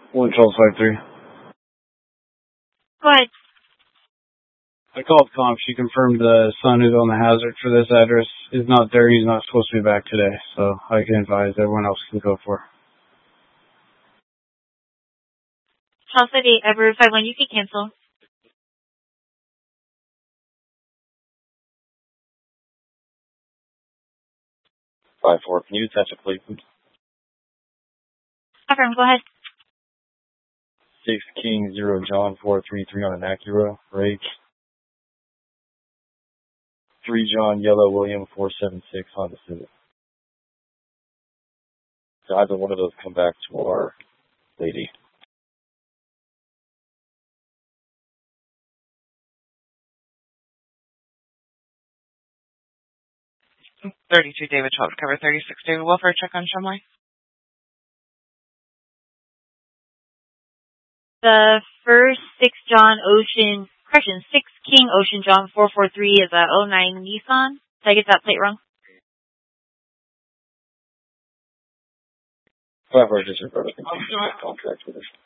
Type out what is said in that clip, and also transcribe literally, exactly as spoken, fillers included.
one Charles five three. Go ahead. I called comp. She confirmed the son who's on the hazard for this address is not there. He's not supposed to be back today, so I can advise everyone else can go for. Charles five eight, I verified when you can cancel. five four, can you attach a plate, please? Affirm, go ahead. six King zero John four three three on an Acura, rake. three John Yellow William four seven six Honda Civic. So either one of those come back to our lady. thirty-two David twelve to cover thirty-six David Welfare check on Shumway. The first six John Ocean, correction, six King Ocean John four four three is a oh nine Nissan. Did I get that plate wrong? five four, just your brother. Contract with us.